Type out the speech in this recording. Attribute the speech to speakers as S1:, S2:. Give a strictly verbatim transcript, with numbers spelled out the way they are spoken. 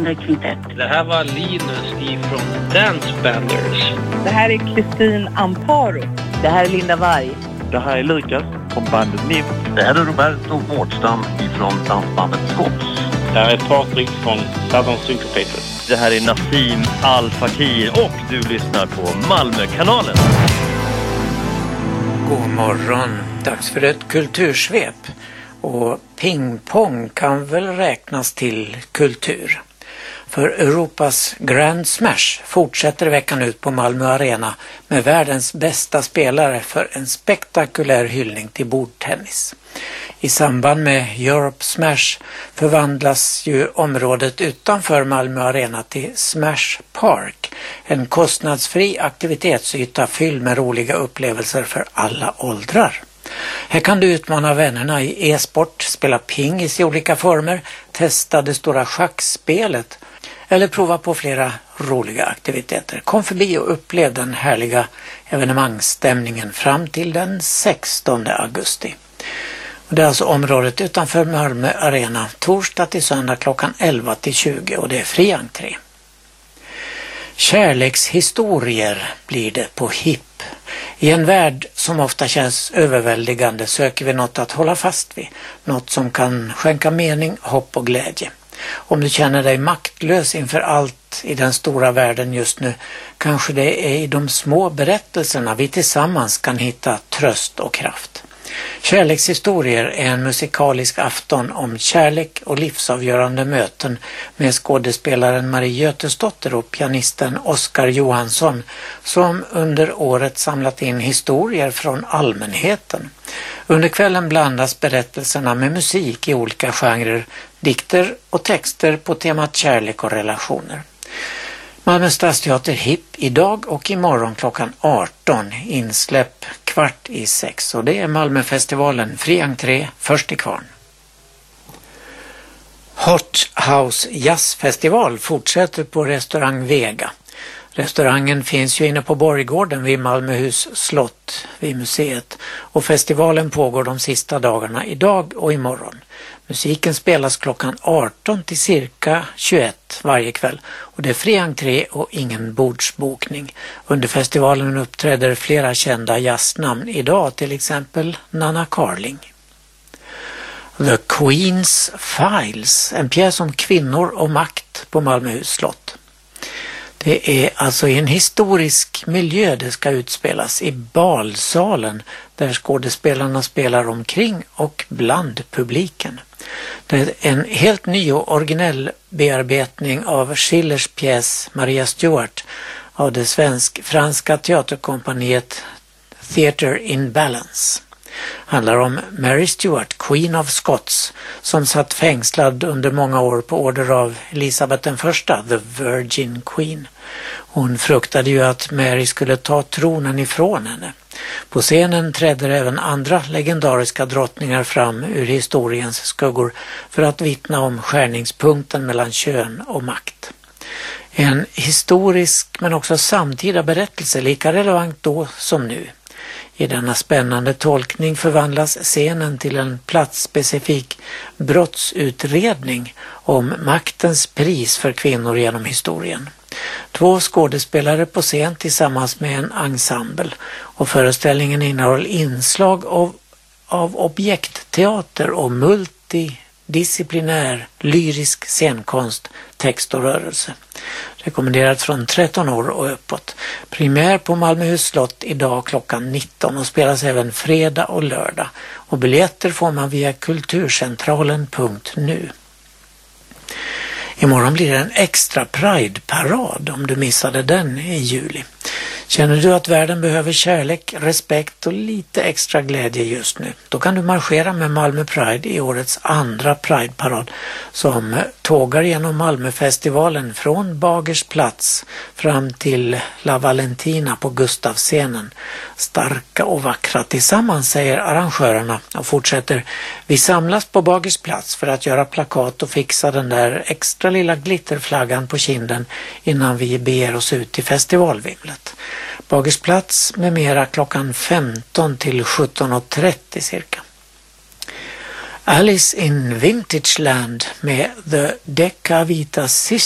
S1: Malmö Kvintett.
S2: Det här var Linus ifrån Dance Benders.
S3: Det här är Kristin Amparo.
S4: Det här är Linda Varg.
S5: Det här är Lukas från bandet N I M.
S6: Det här är Roberto Mårtstam ifrån dansbandet Skops.
S2: Det här är Patrik från Southern Syncopated.
S7: Det här är Nassim Al Fakir och du lyssnar på Malmökanalen.
S8: God morgon, dags för ett kultursvep. Och pingpong kan väl räknas till kultur. För Europas Grand Smash fortsätter veckan ut på Malmö Arena med världens bästa spelare för en spektakulär hyllning till bordtennis. I samband med Europe Smash förvandlas ju området utanför Malmö Arena till Smash Park, en kostnadsfri aktivitetsyta fylld med roliga upplevelser för alla åldrar. Här kan du utmana vännerna i e-sport, spela pingis i olika former, testa det stora schackspelet eller prova på flera roliga aktiviteter. Kom förbi och upplev den härliga evenemangsstämningen fram till den sextonde augusti. Det är alltså området utanför Malmö Arena, torsdag till söndag klockan elva till tjugo och det är fri entré. Kärlekshistorier blir det på hipp. I en värld som ofta känns överväldigande söker vi något att hålla fast vid. Något som kan skänka mening, hopp och glädje. Om du känner dig maktlös inför allt i den stora världen just nu, kanske det är i de små berättelserna vi tillsammans kan hitta tröst och kraft. Kärlekshistorier är en musikalisk afton om kärlek och livsavgörande möten med skådespelaren Marie Götesdotter och pianisten Oskar Johansson som under året samlat in historier från allmänheten. Under kvällen blandas berättelserna med musik i olika genrer, dikter och texter på temat kärlek och relationer. Malmö Stadsteater Hipp idag och imorgon klockan arton, insläpp kvart i sex och det är Malmöfestivalen fri entré först i kvarn. Hot House Jazzfestival fortsätter på restaurang Vega. Restaurangen finns ju inne på Borggården vid Malmöhus slott vid museet och festivalen pågår de sista dagarna idag och imorgon. Musiken spelas klockan arton till cirka tjugoett varje kväll och det är fri entré och ingen bordsbokning. Under festivalen uppträder flera kända jazznamn idag, till exempel Nanna Carling. The Queen's Files, en pjäs om kvinnor och makt på Malmöhus slott. Det är alltså i en historisk miljö det ska utspelas, i balsalen där skådespelarna spelar omkring och bland publiken. Det är en helt ny och originell bearbetning av Schillers pjäs Maria Stuart av det svensk-franska teaterkompaniet Theatre in Balance. Handlar om Mary Stuart, Queen of Scots, som satt fängslad under många år på order av Elisabeth den första, the Virgin Queen. Hon fruktade ju att Mary skulle ta tronen ifrån henne. På scenen trädde även andra legendariska drottningar fram ur historiens skuggor för att vittna om skärningspunkten mellan kön och makt. En historisk men också samtida berättelse, lika relevant då som nu. I denna spännande tolkning förvandlas scenen till en platsspecifik brottsutredning om maktens pris för kvinnor genom historien. Två skådespelare på scen tillsammans med en ensemble och föreställningen innehåller inslag av, av objektteater och multidisciplinär lyrisk scenkonst, text och rörelse. Rekommenderat från tretton år och uppåt. Premiär på Malmöhus slott idag klockan nitton och spelas även fredag och lördag. Och biljetter får man via kulturcentralen punkt nu. Imorgon blir det en extra Pride-parad om du missade den i juli. Känner du att världen behöver kärlek, respekt och lite extra glädje just nu? Då kan du marschera med Malmö Pride i årets andra Pride-parad som tågar genom Malmöfestivalen från Bagers plats fram till La Valentina på Gustavscenen. Starka och vackra tillsammans, säger arrangörerna och fortsätter. Vi samlas på Bagers plats för att göra plakat och fixa den där extra lilla glitterflaggan på kinden innan vi beger oss ut till festivalvimlet. Bagers plats med mera klockan femton till sjutton och trettio cirka. Alice in Vintage Land med The Decca Vita